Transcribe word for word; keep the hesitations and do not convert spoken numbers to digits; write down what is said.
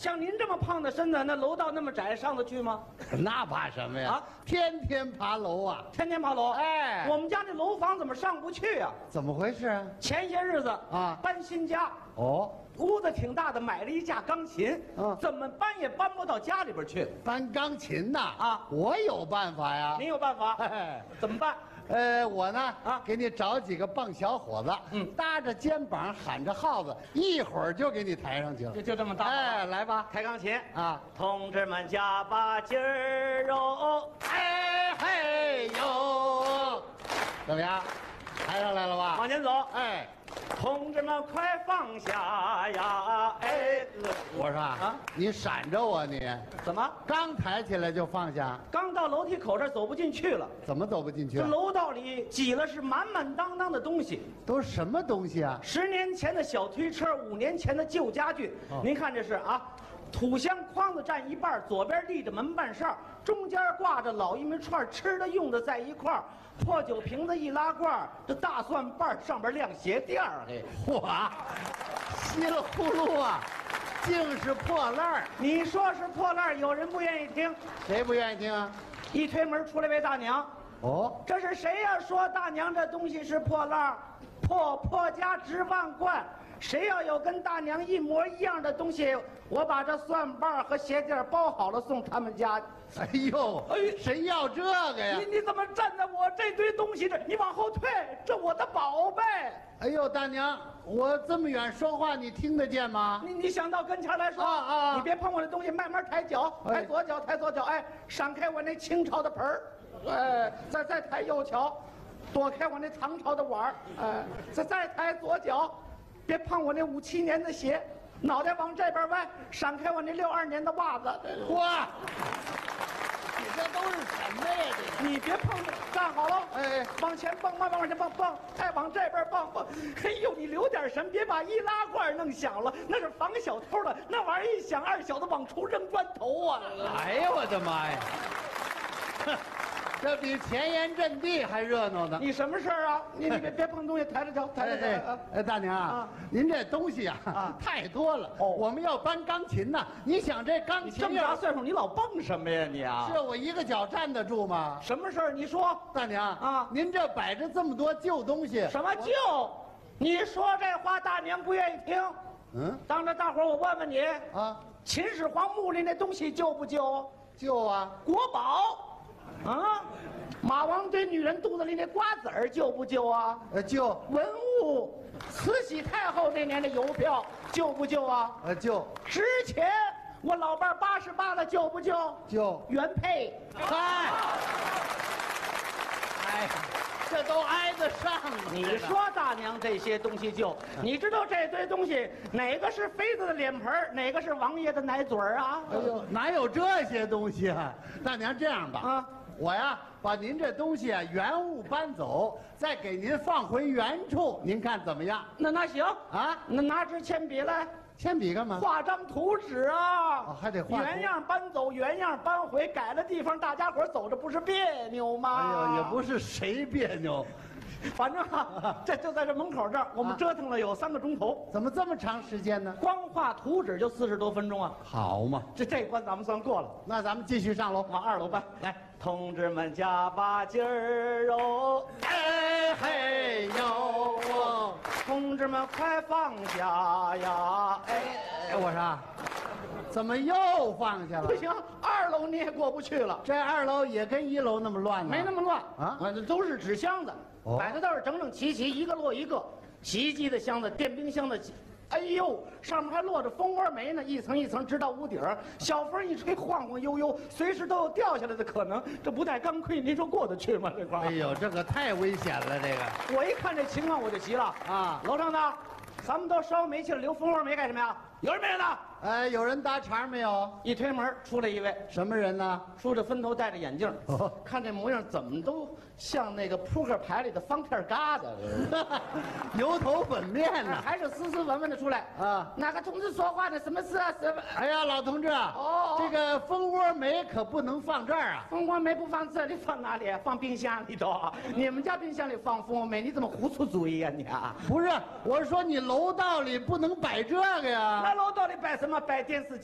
像您这么胖的身子，那楼道那么窄，上得去吗？ 那怕什么呀？ 啊， 天天爬楼啊！ 天天爬楼。 哎， 我们家那楼房怎么上不去呀？ 怎么回事啊？ 前些日子啊搬新家， 哦， 屋子挺大的，买了一架钢琴， 嗯怎么搬也搬不到家里边去。 搬钢琴呐！ 啊我有办法呀。 您有办法？ 哎， 怎么办？ 呃，我呢啊给你找几个棒小伙子， 嗯搭着肩膀喊着号子，一会儿就给你抬上去了。 就就这么大。 哎，来吧， 抬钢琴啊！ 同志们加把劲儿哦！ 哎嘿呦，怎么样？抬上来了吧？ 往前走。 哎， 同志们快放下呀！哎， 我说啊，你闪着我你， 怎么？ 刚抬起来就放下， 刚到楼梯口这儿走不进去了。 怎么走不进去这啊？ 楼道里挤了是满满当当的东西， 都是什么东西啊？ 十年前的小推车，五年前的旧家具。 哦您看这是啊，土箱筐子占一半，左边立着门板哨，中间挂着老玉米串，吃的用的在一块儿。破酒瓶子一拉罐儿，这大蒜瓣儿上边晾鞋垫儿，嘿， 嚯，稀里呼噜啊，竟是破烂儿！ 你说是破烂儿，有人不愿意听。 谁不愿意听啊？ 一推门出来位大娘， 哦， 这是谁呀？说大娘这东西是破烂儿，破破家值万贯。谁要有跟大娘一模一样的东西，我把这蒜瓣和鞋垫包好了送他们家。 哎呦， 哎谁要这个呀你？你怎么站在我这堆东西这？你往后退，这我的宝贝。 哎呦，大娘，我这么远说话，你听得见吗？ 你你想到跟前来说啊啊你别碰我的东西，慢慢抬脚， 哎抬左脚，抬左脚，哎，闪开我那清朝的盆儿，哎，再再抬右脚，躲开我那唐朝的碗儿，哎，再再抬左脚，别碰我那五七年的鞋，脑袋往这边歪，闪开我那六二年的袜子。 嚯，你这都是什么呀？这你别碰，站好了， 哎往前蹦，慢慢往前蹦蹦，哎，往这边蹦蹦。哎呦，你留点神，别把易拉罐弄响了，那是防小偷的。那玩意儿一响，二小子往出扔砖头啊！ 哎呦我的妈呀！哼，这比前沿阵地还热闹呢。 你什么事儿啊？你你别别碰东西，抬着脚，抬着脚。 哎哎，大娘啊啊， 您这东西啊啊太多了。 哦我们要搬钢琴呐，你想这钢你这么大琴要岁数，你老蹦什么呀你啊？ 是我一个脚站得住吗？ 什么事儿？你说大娘啊您这摆着这么多旧东西， 什么旧？你说这话，大娘不愿意听。 嗯当着大伙儿，我问问你， 啊， 秦始皇墓里那东西旧不旧？ 旧啊， 国宝，啊，马王堆女人肚子里那瓜子儿旧不旧啊？ 呃旧文物，慈禧太后那年的邮票旧不旧啊？ 呃旧值钱，我老伴八十八了，旧不旧？ 旧， 原配。 嗨，哎，这都挨得上吗？ 你说大娘这些东西旧，你知道这堆东西哪个是妃子的脸盆儿，哪个是王爷的奶嘴儿啊？ 哎呦，哪有这些东西啊？大娘，这样吧， 啊， 我呀把您这东西啊原物搬走，再给您放回原处，您看怎么样？ 那那行啊， 那拿支铅笔来， 铅笔干嘛？ 画张图纸啊， 哦还得画图原样搬走，原样搬回，改了地方，大家伙儿走着不是别扭吗？ 哎呦，也不是谁别扭， 反正啊，这就在这门口这儿，我们啊折腾了有三个钟头， 怎么这么长时间呢？ 光画图纸就四十多分钟啊。 好嘛， 这这关咱们算过了， 那咱们继续上楼。 往二楼搬。来，同志们加把劲儿哦！ 哎嘿呦， 同志们快放下呀！哎， 哎，我说，怎么又放下了不？行，二楼你也过不去了。 这二楼也跟一楼那么乱呢？ 没那么乱啊这都是纸箱子， 哦摆的倒是整整齐齐，一个摞一个。洗衣机的箱子，电冰箱的，哎呦，上面还落着蜂窝煤呢，一层一层直到屋顶儿。小风一吹，晃晃悠悠，随时都有掉下来的可能。这不带钢盔，您说过得去吗？这块儿哎呦，这可太危险了，这个我一看这情况，我就急了啊！ 楼上的，咱们都烧煤气了，留蜂窝煤干什么呀？有人没人呢？ 哎，有人搭茬没有？ 一推门出来一位， 什么人呢？ 梳着分头，戴着眼镜， 哦看这模样怎么都像那个扑克牌里的方片疙瘩。 油头粉面呢？ 还是斯斯文文的出来啊哪个同志说话呢？什么事啊？什么？ 哎呀，老同志啊， 哦这个蜂窝煤可不能放这儿啊！ 蜂窝煤不放这里，放哪里？放冰箱里头。你们家冰箱里放蜂窝煤，你怎么胡出主意呀、你啊？ 不是，我是说你楼道里不能摆这个呀。 那楼道里摆什么？摆电视机。